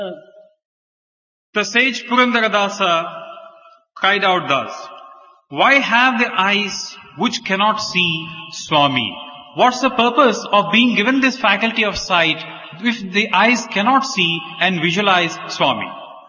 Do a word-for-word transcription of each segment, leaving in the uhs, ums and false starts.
The sage Purandaradasa cried out thus, "Why have the eyes which cannot see Swami?" What's the purpose of being given this faculty of sight if the eyes cannot see and visualize Swami?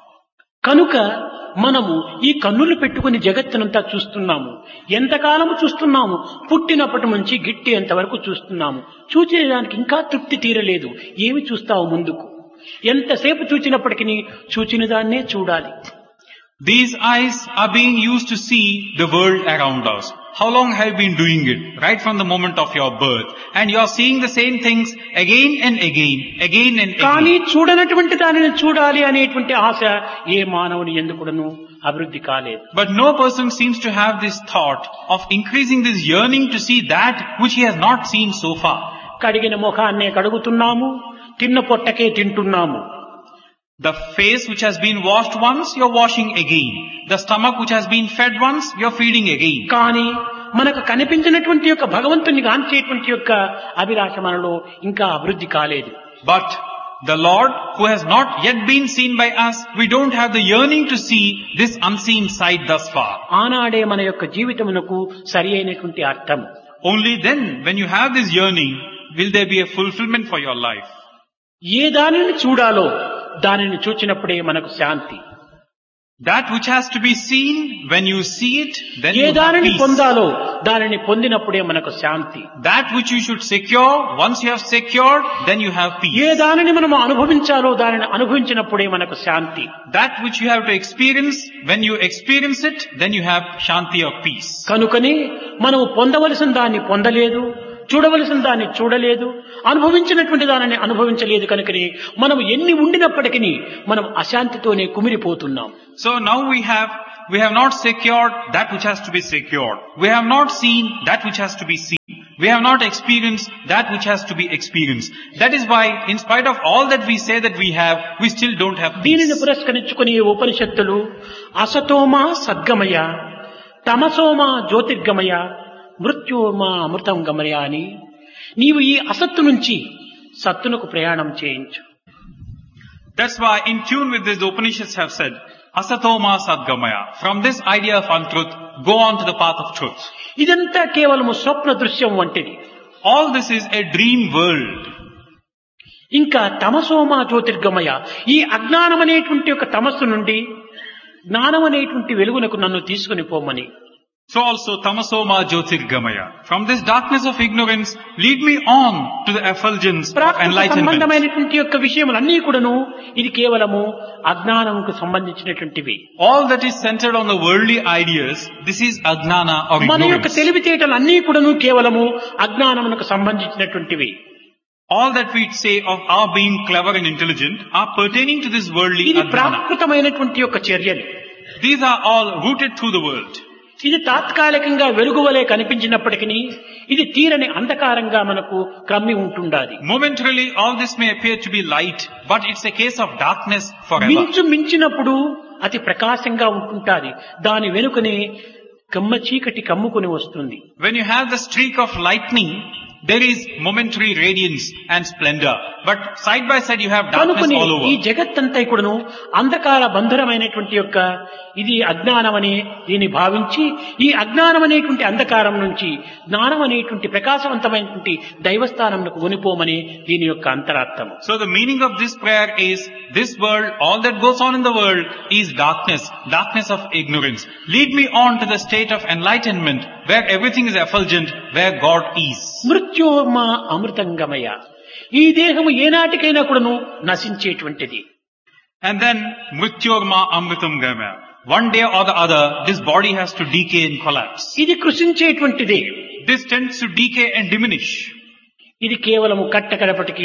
కనుక మనము ఈ కన్నులు పెట్టుకుని జగత్తునంతా చూస్తున్నాము. ఎంతకాలము చూస్తున్నాము? పుట్టినప్పటి నుంచి గిట్టేంత వరకు చూస్తున్నాము. చూచేదానికి ఇంకా తృప్తి తీరలేదు. ఏమి చూస్తావు ముందుకు? ఎంతసేపు చూచినప్పటికీ చూచిన దాన్నే చూడాలి. These eyes are being used to see the world around us. How long have you been doing it? Right from the moment of your birth. And you are seeing the same things again and again, again and again. కానీ చూడనటువంటి దానిని చూడాలి అనేటువంటి ఆశ ఏ మానవుని ఎందుకును అభివృద్ధి కాలేదు. But no person seems to have this thought of increasing this yearning to see that which he has not seen so far. కడిగిన ముఖాన్నే కడుగుతున్నాము, తిన్న పొట్టకే తింటున్నాము. The face which has been washed once, you're washing again. The stomach which has been fed once, you're feeding again. కానీ మనకు కనిపించినటువంటి యొక్క భగవంతుని గాంచేటువంటి యొక్క అభిలాష మనలో ఇంకా అభివృద్ధి కాలేదు. But the Lord who has not yet been seen by us, we don't have the yearning to see this unseen sight thus far. ఆనాడే మన యొక్క జీవితమునకు సరి అయినటువంటి అర్థం. Only then, when you have this yearning, will there be a fulfillment for your life. ఏ దానిని చూడాలో దానిని చూచినప్పుడే మనకు శాంతి. That which has to be seen, when you see it, then A you have దానిని peace. పొందాలో దానిని పొందినప్పుడే మనకు శాంతి. That which you should secure, once you have secured, then you have peace. ఏ దానిని మనం అనుభవించాలో దానిని అనుభవించినప్పుడే మనకు శాంతి. That which you have to experience, when you experience it, then you have shanti or peace. కనుకని మనము పొందవలసిన దాన్ని పొందలేదు, చూడవలసిన దాన్ని చూడలేదు, అనుభవించినటువంటి దానిని అనుభవించలేదు. కనుకని మనం ఎన్ని ఉండినప్పటికీ మనం అశాంతితోనే కుమిరిపోతున్నాం. So now we have, we have not secured that which has to be secured. We have not seen that which has to be seen. We have not experienced that which has to be experienced. That is why, in spite of all that we say that we have, we still don't have దీనిని peace. పురస్కరించుకుని ఉపనిషత్తులు అసతోమా సద్గమయ, తమసోమా జ్యోతిర్గమయ, మృత్యోమా అమృతం గమయ అని నీవు ఈ అసత్తు నుంచి సత్తునకు ప్రయాణం చేయించు. That's why in tune with this, the Upanishads have said, Asatoma Sadgamaya. From this idea of untruth, go on to the path of truth. ఇదంతా కేవలము స్వప్న దృశ్యం వంటిది. All this is a dream world. ఇంకా తమసోమా జ్యోతిర్గమయ, ఈ అజ్ఞానం అనేటువంటి ఒక తమస్సు నుండి జ్ఞానం అనేటువంటి వెలుగునకు నన్ను తీసుకుని పోమని. So also Tamasoma Jyotirgamaya. From this darkness of ignorance, lead me on to the effulgence of Prakrit enlightenment. సంబంధమైనటువంటి యొక్క విషయములన్నీ కూడాను ఇది కేవలము అజ్ఞానంకు సంబంధించినటువంటివి. All that is centered on the worldly ideas, this is Ajnana or మన యొక్క ignorance. తెలివితేటలు అన్నీ కూడాను కేవలము అజ్ఞానమునకు సంబంధించినటువంటివి. All that we say of our being clever and intelligent are pertaining to this worldly ఇది Ajnana. ప్రాకృతమైనటువంటి యొక్క చర్యలు. These are all rooted through the world. ఇది తాత్కాలికంగా వెలుగువలే కనిపించినప్పటికీ ఇది తీరని అంధకారంగా మనకు క్రమ్మి ఉంటుండాలి. Momentarily, all this may appear to be light, but it's a case of darkness forever. మించు మించినప్పుడు అతి ప్రకాశంగా ఉంటుంటాది. దాని వెనుకనే కమ్మ చీకటి కమ్ముకుని వస్తుంది. When you have the streak of lightning, there is momentary radiance and splendor. But side by side you have darkness కనుకొని all ఈ over. జగత్తంతా కూడాను అంధకార బంధురమైనటువంటి యొక్క ఇది అజ్ఞానం అని దీన్ని భావించి ఈ అజ్ఞానం అనేటువంటి అంధకారం నుంచి జ్ఞానం అనేటువంటి ప్రకాశవంతమైనటువంటి దైవస్థానంకు కొనిపోమని దీని యొక్క అంతరార్థం. So the meaning of this prayer is, this world, all that goes on in the world is darkness, darkness of ignorance. Lead me on to the state of enlightenment, where everything is effulgent, where God is. మృత్యోర్మా అమృతంగమయ, ఈ దేహము ఏనాటికైనా కూడాను నశించేటువంటిది. And then, Mrityorma Amritam Gama. One day or the other, this body has to decay and collapse. ఇది కృషించేటువంటిది. This tends to decay and diminish. ఇది కేవలము కట్టకడపటికి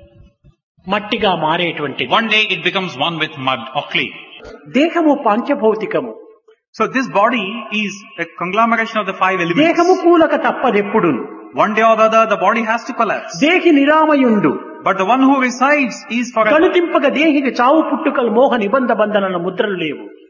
మట్టిగా మారేటువంటిది. One day it becomes one with mud or clay. దేహము పంచభౌతికము. So this body is a conglomeration of the five elements. దేహము కూలక తప్పదెప్పుడు. One day or the other, the body has to collapse. దేహి నిరామయుండు. But the one who resides is forever. కనుతింపక దేహికి చావు పుట్టుకలు మోహ నిబంధ బంధనల ముద్రలు లేవు.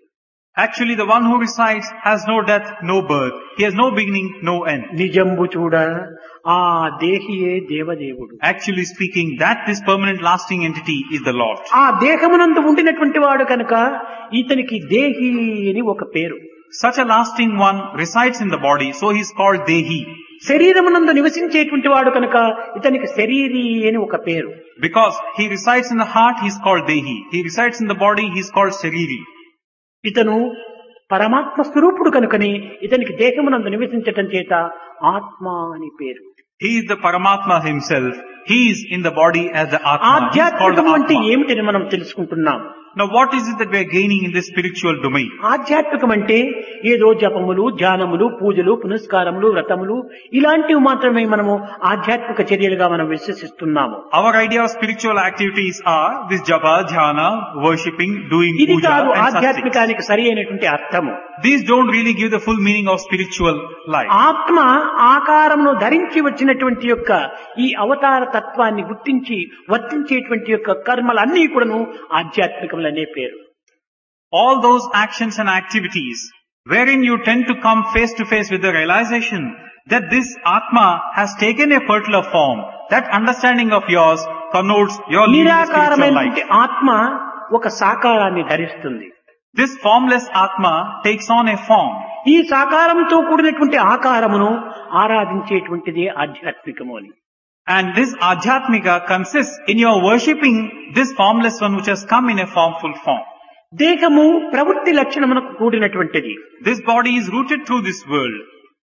Actually, the one who recites has no death, no birth. He has no beginning, no end. నిజంబు చూడ ఆ దేహియే దేవదేవుడు. Actually speaking, that this permanent lasting entity is the Lord. ఆ దేహమునందు ఉండినటువంటి వాడు కనుక ఇతనికి దేహి అని ఒక పేరు. Such a lasting one resides in the body, so he is called Dehi. శరీరమునందు నివసించేటువంటి వాడు కనుక ఇతనికి శరీరి అని ఒక పేరు. Because he resides in the heart, he is called Dehi. He resides in the body, he is called Shariri. ఇతను పరమాత్మ స్వరూపుడు కనుకని ఇతనికి దేహమునందు నివసించటం చేత ఆత్మ అని పేరు. He is the Paramatma himself. He is in the body as the Atma. He is called the ఆధ్యాత్మికం అంటే Atma. ఏమిటని మనం తెలుసుకుంటున్నాం. Now what is it that we are gaining in this spiritual domain? ఆధ్యాత్మికం అంటే ఏదో జపములు, ధ్యానములు, పూజలు, పునస్కారములు, వ్రతములు ఇలాంటివి మాత్రమే మనము ఆధ్యాత్మిక చర్యలుగా మనం విశ్వసిస్తున్నాము. Our idea of spiritual activities are this japa, dhyana, worshipping, doing ఇది puja కాదు and such things. ఆధ్యాత్మికానికి సరి అయినటువంటి అర్థము. These don't really give the full meaning of spiritual life. ఆత్మ ఆకారమును ధరించి వచ్చినటువంటి యొక్క ఈ అవతార తత్వాన్ని గుర్తించి వర్తించేటువంటి యొక్క కర్మలన్నీ కూడాను ఆధ్యాత్మికములనే పేరు. All those actions and activities wherein you tend to come face to face with the realization that this Atma has taken a particular form, that understanding of yours connotes your living a spiritual నిరాకారమైనటువంటి life. ఆత్మ ఒక సాకారాన్ని ధరిస్తుంది. This formless Atma takes on a form. ఈ సాకారంతో కూడినటువంటి ఆకారమును ఆరాధించేటువంటిది ఆధ్యాత్మికము అని. And this Adhyatmika consists in your worshipping this formless one which has come in a formful form. దేహము ప్రవృత్తి లక్షణమునకు కూడినటువంటిది. This body is rooted through this world.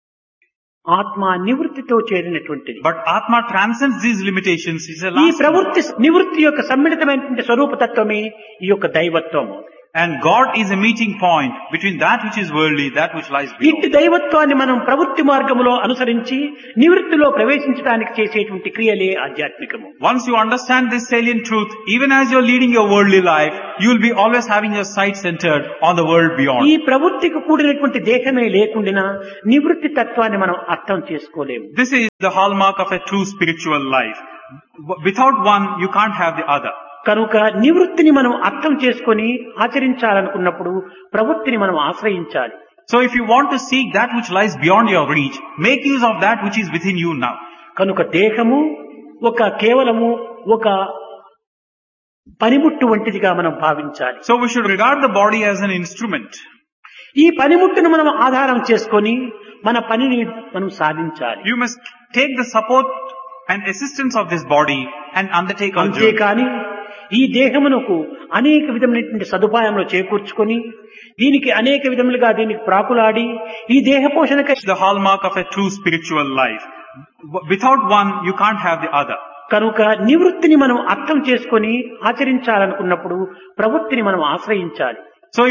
ఆత్మ నివృత్తితో చేరినటువంటిది. But Atma transcends these limitations. It's a ఈ last ప్రవృత్తి నివృత్తి యొక్క సమ్మిళితమైనటువంటి స్వరూపతత్వమే ఈ యొక్క దైవత్వము. And God is a meeting point between that which is worldly, that which lies below. ఇట్టి దైవత్వాన్ని మనం ప్రవృత్తి మార్గములో అనుసరించి నివృత్తిలో ప్రవేశించడానికి చేసేటువంటి క్రియలే ఆధ్యాత్మికము. Once you understand this salient truth, even as you're leading your worldly life, you will be always having your sight centered on the world beyond. ఈ ప్రవృత్తికి కూడినటువంటి దేహమే లేకుండా నివృత్తి తత్వాన్ని మనం అర్థం చేసుకోలేము. This is the hallmark of a true spiritual life. Without one, you can't have the other. కనుక నివృత్తిని మనం అర్థం చేసుకొని ఆచరించాలనుకున్నప్పుడు ప్రవృత్తిని మనం ఆశ్రయించాలి. So if you want to seek that which lies beyond your reach, make use of that which is within you now. కనుక దేహము ఒక కేవలము ఒక పనిముట్టు వంటిదిగా మనం భావించాలి. So we should regard the body as an instrument. ఈ పనిముట్టును మనం ఆధారం చేసుకొని మన పనిని మనం సాధించాలి. You must take the support and assistance of this body and undertake our journey. అంతేకాని ఈ దేహమునకు అనేక విధమైనటువంటి సదుపాయంలో చేకూర్చుకొని దీనికి అనేక విధములుగా దీనికి ప్రాకులాడి ఈ దేహ పోషణకై The hallmark of a true spiritual life. Without one, you can't have the other. కనుక నివృత్తిని మనం అర్థం చేసుకొని ఆచరించాలనుకున్నప్పుడు ప్రవృత్తిని మనం ఆశ్రయించాలి.